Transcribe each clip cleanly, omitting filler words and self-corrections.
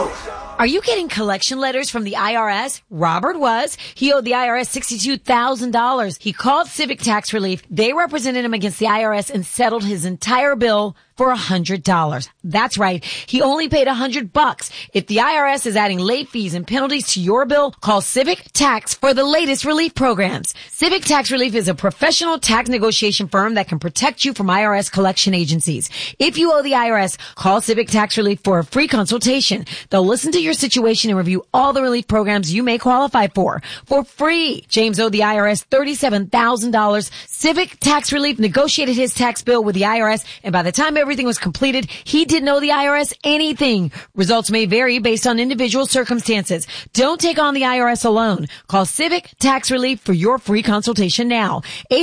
Are you getting collection letters from the IRS? Robert was. He owed the IRS $62,000. He called Civic Tax Relief. They represented him against the IRS and settled his entire bill for $100. That's right. He only paid $100. If the IRS is adding late fees and penalties to your bill, call Civic Tax for the latest relief programs. Civic Tax Relief is a professional tax negotiation firm that can protect you from IRS collection agencies. If you owe the IRS, call Civic Tax Relief for a free consultation. They'll listen to your situation and review all the relief programs you may qualify for free. James owed the IRS $37,000. Civic Tax Relief negotiated his tax bill with the IRS, and by the time everything was completed, he didn't owe the IRS anything. Results may vary based on individual circumstances. Don't take on the IRS alone. Call Civic Tax Relief for your free consultation now.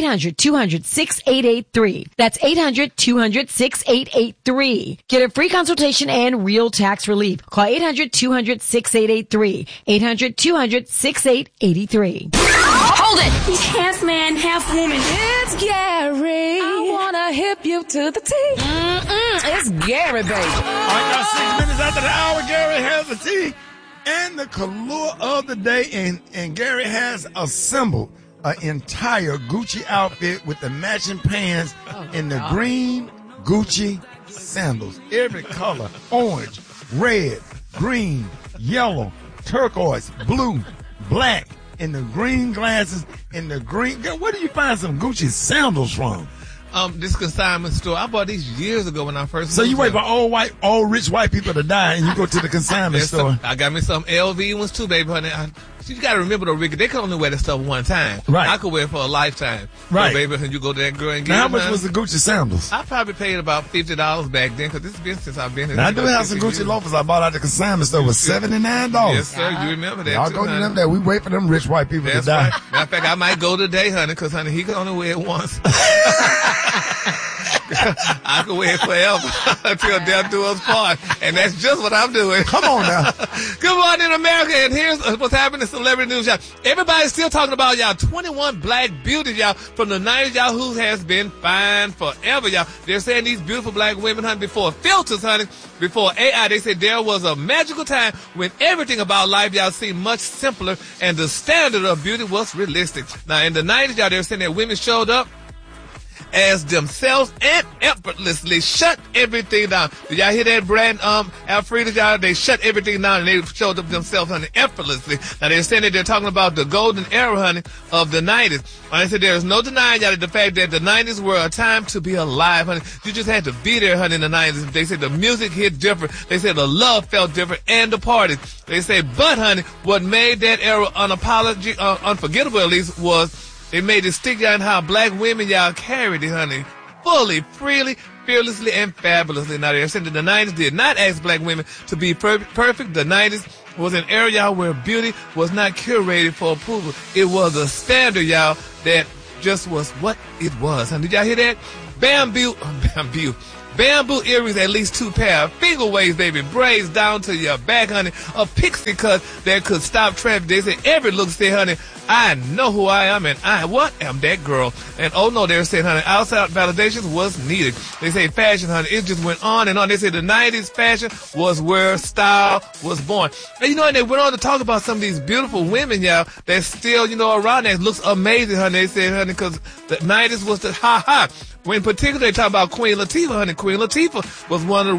800-200-6883. That's 800-200-6883. Get a free consultation and real tax relief. Call 800-200-6883. 800-200-6883. Hold it! He's half man, half woman. It's Gary. I wanna hip you to the T. It's Gary, baby. All right, now 6 minutes after the hour, Gary has the tea and the color of the day, and Gary has assembled an entire Gucci outfit with the matching pants and the green Gucci sandals. Every color, orange, red, green, yellow, turquoise, blue, black, and the green glasses and the green. Girl, where do you find some Gucci sandals from? This consignment store. I bought these years ago when I first. So you wait for all rich white people to die, and you go to the consignment store. I got me some LV ones too, baby, honey. You got to remember though, Ricky, they can only wear that stuff one time. Right. I could wear it for a lifetime. Right. So, baby, when you go to that girl and get now, how much was the Gucci sandals? I probably paid about $50 back then, because this has been since I've been here. Now, I do have some Gucci loafers I bought out the consignment store with $79. Yes, sir. You remember that? Y'all too, go to honey. them there. We wait for them rich white people That's to die. right. Matter of fact, I might go today, honey, because, honey, he can only wear it once. I can wear it forever until death do us part, and that's just what I'm doing. Come on now. Good morning, America, and here's what's happening in celebrity news, y'all. Everybody's still talking about y'all 21 black beauties, y'all, from the 90s, y'all, who has been fine forever, y'all. They're saying these beautiful black women, honey, before filters, honey, before AI, they said there was a magical time when everything about life, y'all, seemed much simpler, and the standard of beauty was realistic. Now, in the 90s, y'all, they were saying that women showed up as themselves and effortlessly shut everything down. Did y'all hear that, Brad Alfreda, y'all? They shut everything down and they showed up themselves, honey, effortlessly. Now they're saying that they're talking about the golden era, honey, of the 90s. And they said there is no denying, y'all, the fact that the 90s were a time to be alive, honey. You just had to be there, honey, in the 90s. They said the music hit different. They said the love felt different and the parties. They say, but, honey, what made that era unforgettable, at least, was they made it stick out in how black women, y'all, carried it, honey, fully, freely, fearlessly, and fabulously. Now, they're saying that the 90s did not ask black women to be perfect. The 90s was an era, y'all, where beauty was not curated for approval. It was a standard, y'all, that just was what it was. Honey, did y'all hear that? Bamboo earrings, at least 2 pair. Finger waves, baby. Braids down to your back, honey. A pixie cut that could stop traffic. They say every look say, honey, I know who I am and I am that girl. And oh no, they're saying, honey, outside validations was needed. They say fashion, honey, it just went on and on. They say the 90s fashion was where style was born. And you know, and they went on to talk about some of these beautiful women, y'all, that's still, you know, around that looks amazing, honey. They said, honey, because the 90s was the ha-ha. When particularly they talk about Queen Latifah, honey. Queen Latifah was one of the